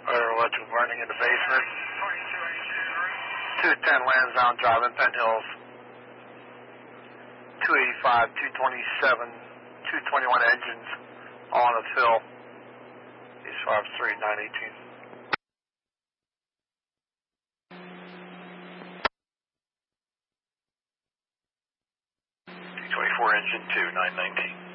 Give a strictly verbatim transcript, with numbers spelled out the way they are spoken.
Or electrical burning in the basement. two ten Lansdowne Drive in Penn Hills. two eighty-five, two twenty-seven, two twenty-one engines all on the fill. East five three nine eighteen. two twenty-four engine two nine nineteen.